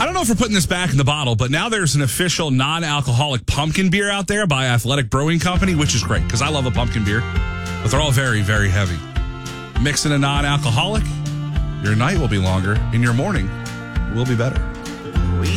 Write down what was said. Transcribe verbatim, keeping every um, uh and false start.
don't know if we're putting this back in the bottle, but now there's an official non-alcoholic pumpkin beer out there by Athletic Brewing Company, which is great because I love a pumpkin beer, but they're all very, very heavy. Mix in a non-alcoholic, your night will be longer and your morning will be better. We